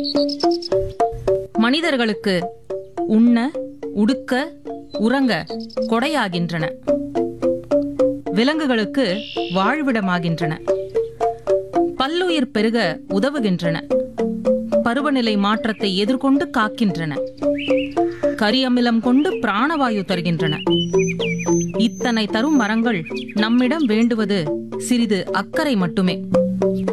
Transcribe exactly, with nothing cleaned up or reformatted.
மனிதர்களுக்கு உண்ண, உடுக்க, உறங்க கொடையாகின்றன. விலங்குகளுக்கு வாழ்விடமாகின்றன. பல்லுயிர் பெருக உதவுகின்றன. பருவநிலை மாற்றத்தை எதிர்கொண்டு காக்கின்றன. கரியமிலம் கொண்டு பிராணவாயு தருகின்றன. இத்தனை தரும் மரங்கள் நம்மிடம் வேண்டுவது சிறிது அக்கறை மட்டுமே.